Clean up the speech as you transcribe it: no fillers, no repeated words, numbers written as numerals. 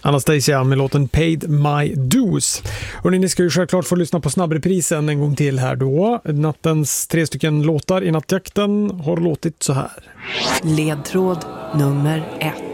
Anastasia med låten Paid My Dues. Och ni ska ju självklart få lyssna på snabbreprisen en gång till här då. Nattens 3 stycken låtar i nattjakten har låtit så här. Ledtråd nummer 1.